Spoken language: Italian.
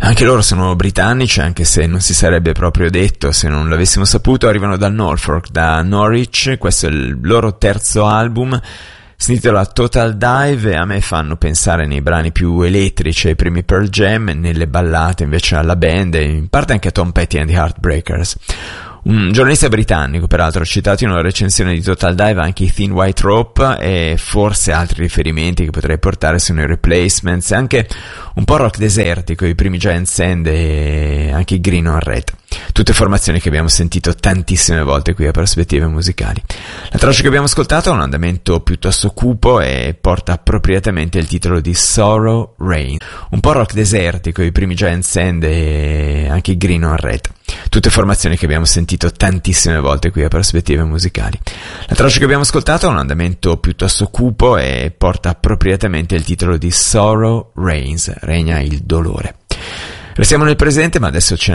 Anche loro sono britannici, anche se non si sarebbe proprio detto se non l'avessimo saputo. Arrivano dal Norfolk, da Norwich. Questo è il loro terzo album, si intitola Total Dive, e a me fanno pensare nei brani più elettrici ai primi Pearl Jam, nelle ballate invece alla band, e in parte anche a Tom Petty and the Heartbreakers. Un giornalista britannico, peraltro, ha citato in una recensione di Total Dive anche i Thin White Rope, e forse altri riferimenti che potrei portare sono i Replacements, e anche un po' rock desertico, i primi Giant Sand e anche i Green on Red. Tutte formazioni che abbiamo sentito tantissime volte qui a Prospettive Musicali. La traccia che abbiamo ascoltato ha un andamento piuttosto cupo e porta appropriatamente il titolo di Sorrow Rain. Un po' rock desertico, i primi Giant Sand e anche i Green on Red. Tutte formazioni che abbiamo sentito tantissime volte qui a Prospettive Musicali. La traccia che abbiamo ascoltato ha un andamento piuttosto cupo e porta appropriatamente il titolo di Sorrow Reigns, regna il dolore. Restiamo nel presente, ma adesso ce